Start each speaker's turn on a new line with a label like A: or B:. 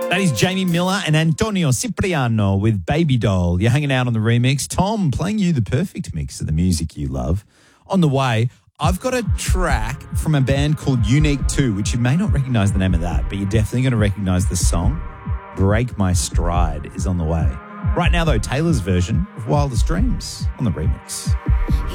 A: That is Jamie Miller and Antonio Cipriano with Baby Doll. You're hanging out on the remix. Tom, playing you the perfect mix of the music you love. On the way, I've got a track from a band called Unique 2, which you may not recognise the name of that, but you're definitely going to recognise the song. Break My Stride is on the way. Right now, though, Taylor's version of Wildest Dreams on the remix.